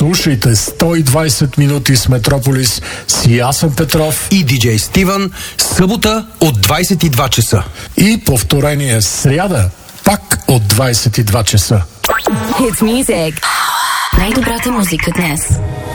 Слушайте 120 минути с Метрополис с Ясен Петров и диджей Стивън, събота от 22 часа. И повторение сряда, пак от 22 часа. Hits Music. Най-добрата музика днес.